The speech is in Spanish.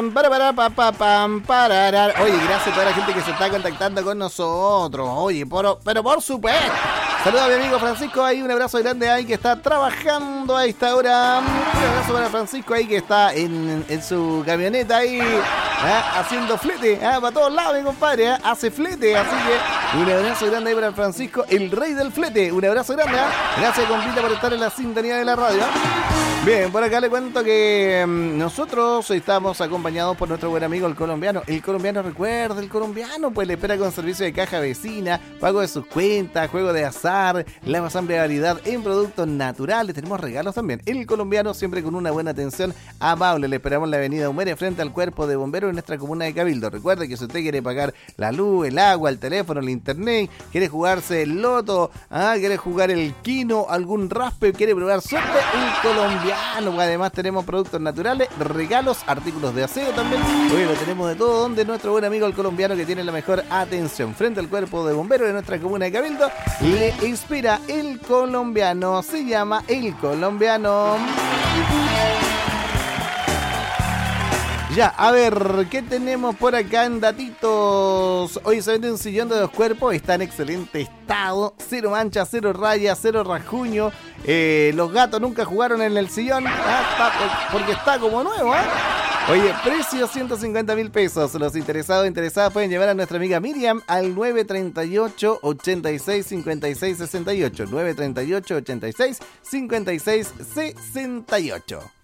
Pararar. Oye, gracias a toda la gente que se está contactando con nosotros. Oye, pero por supuesto. Saludos a mi amigo Francisco ahí, un abrazo grande ahí que está trabajando a esta hora. Un abrazo para Francisco ahí que está en su camioneta ahí, haciendo flete, para todos lados, mi compadre, hace flete, así que un abrazo grande ahí para Francisco, el rey del flete. Un abrazo grande, gracias compita por estar en la sintonía de la radio. Bien, por acá le cuento que nosotros estamos acompañados por nuestro buen amigo el colombiano. El colombiano, recuerda, el colombiano pues le espera con servicio de caja vecina, pago de sus cuentas, juego de azar, la más amplia variedad en productos naturales. Tenemos regalos también. El colombiano siempre con una buena atención amable. Le esperamos en la avenida Humere frente al cuerpo de bomberos en nuestra comuna de Cabildo. Recuerde que si usted quiere pagar la luz, el agua, el teléfono, el internet, quiere jugarse el loto, quiere jugar el quino, algún raspe, quiere probar suerte, el colombiano. Además tenemos productos naturales, regalos, artículos de aseo también. Hoy lo tenemos de todo, donde nuestro buen amigo el colombiano, que tiene la mejor atención frente al cuerpo de bomberos de nuestra comuna de Cabildo, le inspira el colombiano. Se llama el colombiano. Ya, a ver, ¿qué tenemos por acá en datitos? Hoy se vende un sillón de 2 cuerpos, está en excelente estado, 0 manchas, 0 rayas, 0 rasguño. Los gatos nunca jugaron en el sillón, porque está como nuevo, Oye, precio 150.000 pesos. Los interesados o interesadas pueden llevar a nuestra amiga Miriam al 938 86 56 68. 938 86 56 68.